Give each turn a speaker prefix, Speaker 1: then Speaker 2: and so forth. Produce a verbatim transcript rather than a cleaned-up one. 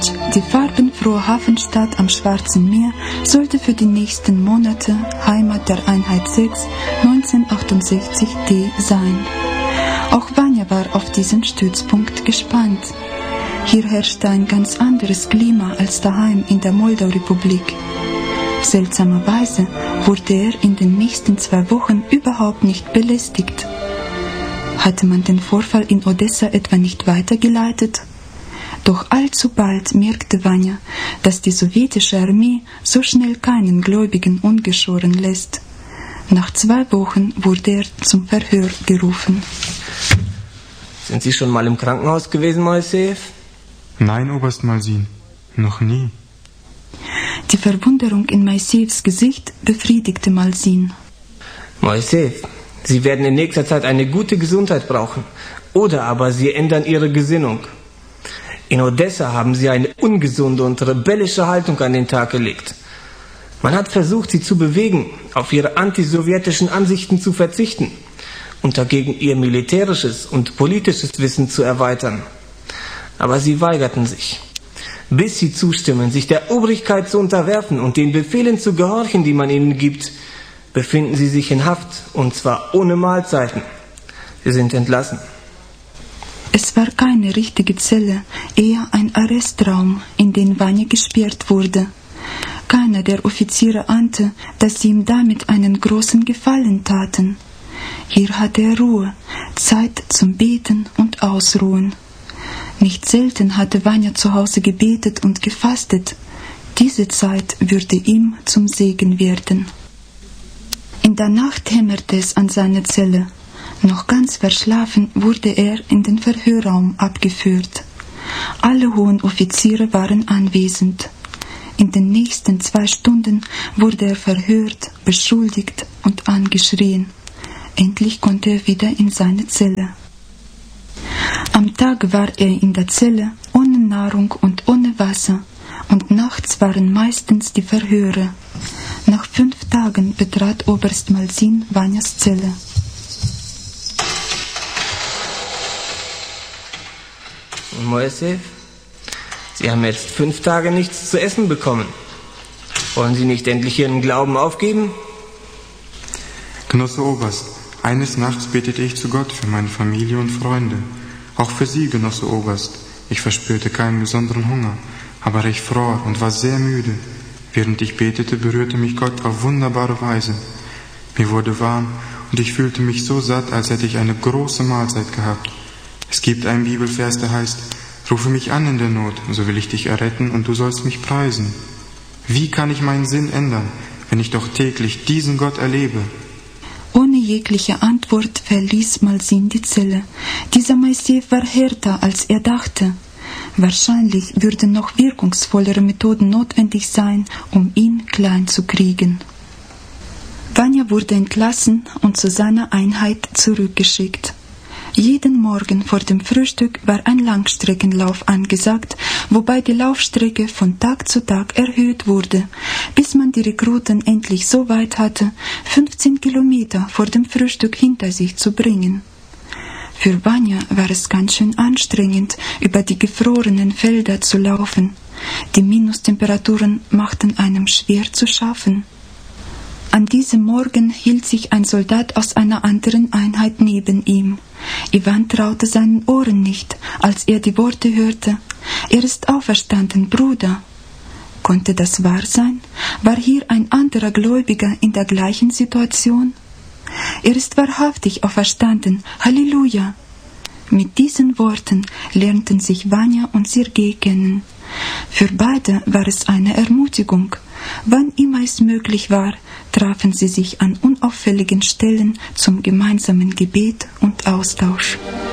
Speaker 1: Die farbenfrohe Hafenstadt am Schwarzen Meer sollte für die nächsten Monate Heimat der Einheit sechs neunzehnhundertachtundsechzig D sein. Auch Vanya war auf diesen Stützpunkt gespannt. Hier herrschte ein ganz anderes Klima als daheim in der Moldau-Republik. Seltsamerweise wurde er in den nächsten zwei Wochen überhaupt nicht belästigt. Hatte man den Vorfall in Odessa etwa nicht weitergeleitet? Doch allzu bald merkte Vanya, dass die sowjetische Armee so schnell keinen Gläubigen ungeschoren lässt. Nach zwei Wochen wurde er zum Verhör gerufen.
Speaker 2: Sind Sie schon mal im Krankenhaus gewesen, Moiseev?
Speaker 3: Nein, Oberst Malsin, noch nie.
Speaker 1: Die Verwunderung in Moiseevs Gesicht befriedigte Malsin.
Speaker 2: Moiseev, Sie werden in nächster Zeit eine gute Gesundheit brauchen. Oder aber Sie ändern Ihre Gesinnung. In Odessa haben Sie eine ungesunde und rebellische Haltung an den Tag gelegt. Man hat versucht, Sie zu bewegen, auf Ihre antisowjetischen Ansichten zu verzichten und dagegen Ihr militärisches und politisches Wissen zu erweitern. Aber Sie weigerten sich. Bis Sie zustimmen, sich der Obrigkeit zu unterwerfen und den Befehlen zu gehorchen, die man Ihnen gibt, befinden Sie sich in Haft, und zwar ohne Mahlzeiten. Sie sind entlassen.
Speaker 1: Es war keine richtige Zelle, eher ein Arrestraum, in den Vanya gesperrt wurde. Keiner der Offiziere ahnte, dass sie ihm damit einen großen Gefallen taten. Hier hatte er Ruhe, Zeit zum Beten und Ausruhen. Nicht selten hatte Vanya zu Hause gebetet und gefastet. Diese Zeit würde ihm zum Segen werden. In der Nacht hämmerte es an seiner Zelle. Noch ganz verschlafen wurde er in den Verhörraum abgeführt. Alle hohen Offiziere waren anwesend. In den nächsten zwei Stunden wurde er verhört, beschuldigt und angeschrien. Endlich konnte er wieder in seine Zelle. Am Tag war er in der Zelle, ohne Nahrung und ohne Wasser, und nachts waren meistens die Verhöre. Nach fünf Tagen betrat Oberst Malsin Vanyas Zelle.
Speaker 2: Moiseev, Sie haben jetzt fünf Tage nichts zu essen bekommen. Wollen Sie nicht endlich Ihren Glauben aufgeben?
Speaker 3: Genosse Oberst, eines Nachts betete ich zu Gott für meine Familie und Freunde. Auch für Sie, Genosse Oberst. Ich verspürte keinen besonderen Hunger, aber ich fror und war sehr müde. Während ich betete, berührte mich Gott auf wunderbare Weise. Mir wurde warm und ich fühlte mich so satt, als hätte ich eine große Mahlzeit gehabt. Es gibt einen Bibelvers, der heißt: Rufe mich an in der Not, so will ich dich erretten und du sollst mich preisen. Wie kann ich meinen Sinn ändern, wenn ich doch täglich diesen Gott erlebe?
Speaker 1: Ohne jegliche Antwort verließ Malsin die Zelle. Dieser Moiseev war härter, als er dachte. Wahrscheinlich würden noch wirkungsvollere Methoden notwendig sein, um ihn klein zu kriegen. Vanya wurde entlassen und zu seiner Einheit zurückgeschickt. Jeden Morgen vor dem Frühstück war ein Langstreckenlauf angesagt, wobei die Laufstrecke von Tag zu Tag erhöht wurde, bis man die Rekruten endlich so weit hatte, fünfzehn Kilometer vor dem Frühstück hinter sich zu bringen. Für Vanya war es ganz schön anstrengend, über die gefrorenen Felder zu laufen. Die Minustemperaturen machten einem schwer zu schaffen. An diesem Morgen hielt sich ein Soldat aus einer anderen Einheit neben ihm. Iwan traute seinen Ohren nicht, als er die Worte hörte: Er ist auferstanden, Bruder. Konnte das wahr sein? War hier ein anderer Gläubiger in der gleichen Situation? Er ist wahrhaftig auferstanden, Halleluja! Mit diesen Worten lernten sich Vanya und Sergei kennen. Für beide war es eine Ermutigung. Wann immer es möglich war, trafen sie sich an unauffälligen Stellen zum gemeinsamen Gebet und Austausch.